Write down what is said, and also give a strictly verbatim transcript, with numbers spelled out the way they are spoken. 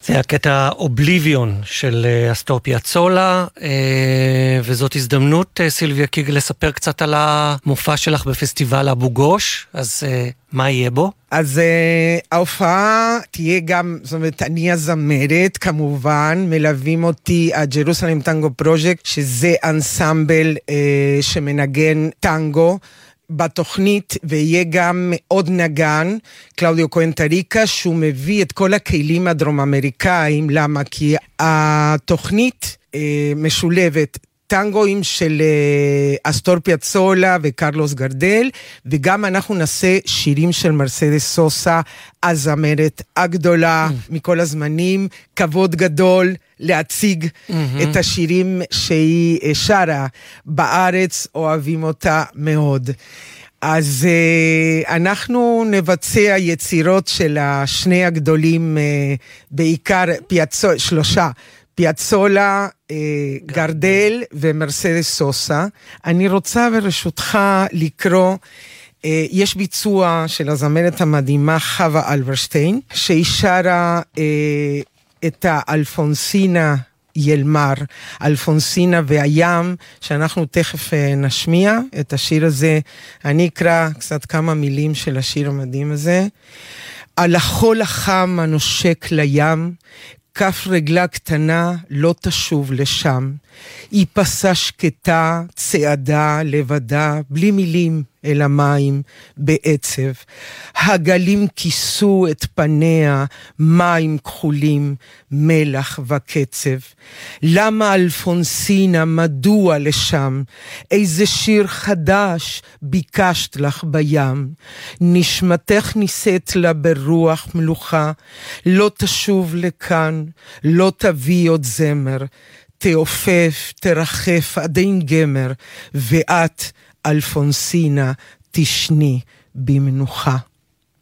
זה הקטע אובליביון של אסטור פיאצולה, וזאת הזדמנות, סילביה קיג, לספר קצת על המופע שלך בפסטיבל אבו גוש, אז מה יהיה בו? אז ההופעה תהיה גם, זאת אומרת, אני הזמרת, כמובן, מלווים אותי הג'רוסלם טנגו פרוג'קט, שזה אנסמבל שמנגן טנגו, בתוכנית, ויהיה גם עוד נגן, קלאודיו כהן טריקה, שהוא מביא את כל הכלים הדרום אמריקאים. למה? כי התוכנית אה, משולבת טנגואים של אה, אסטור פיאצולה וקרלוס גרדל, וגם אנחנו נעשה שירים של מרסדס סוסה, הזמרת הגדולה mm. מכל הזמנים, כבוד גדול להציג mm-hmm. את השירים שהיא שרה בארץ, אוהבים אותה מאוד. אז uh, אנחנו נבצע יצירות של השני הגדולים, uh, בעיקר פיאצולה, שלושה, פיאצולה, uh, גרדל ומרסדס סוסה. אני רוצה ברשותך לקרוא, uh, יש ביצוע של הזמרת המדהימה חווה אלברשטיין, שהיא שרה uh, את האלפונסינה ילמר, אלפונסינה והים, שאנחנו תכף נשמיע את השיר הזה. אני אקרא קצת כמה מילים של השיר המדהים הזה. על החול החם הנושק לים, כף רגלה קטנה לא תשוב לשם. היא פסה שקטה, צעדה, לבדה, בלי מילים אל המים, בעצב. הגלים כיסו את פניה, מים כחולים, מלח וקצב. למה אלפונסינה, מדוע לשם? איזה שיר חדש ביקשת לך בים. נשמתך נישאת לה ברוח מלוכה, לא תשוב לכאן, לא תביא עוד זמר. תעופף, תרחף עד אין גמר, ואת, אלפונסינה, תשני במנוחה.